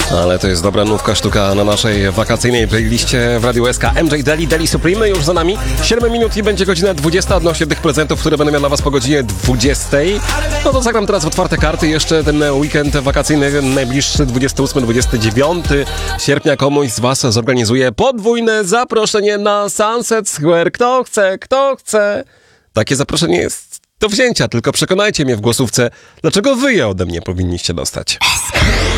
Ale to jest dobra nówka sztuka na naszej wakacyjnej playliście w Radiu SK. MJ Daily Supreme już za nami. 7 minut i będzie godzina 20 odnośnie tych prezentów, które będę miał dla was po godzinie 20. No to zagram teraz w otwarte karty. Jeszcze ten weekend wakacyjny, najbliższy 28-29 sierpnia komuś z was zorganizuje podwójne zaproszenie na Sunset Square. Kto chce? Takie zaproszenie jest do wzięcia, tylko przekonajcie mnie w głosówce, dlaczego wy je ode mnie powinniście dostać.